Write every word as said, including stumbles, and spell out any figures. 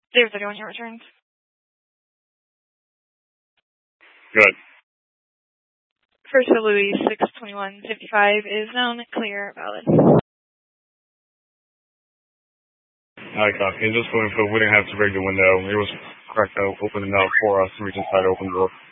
zero thirty-one, your returns. Good. First of Louis, six twenty-one fifty-five is known, clear, valid. I copy. Just going for we didn't have to break the window. It was cracked out, open enough for us to reach inside, open the door.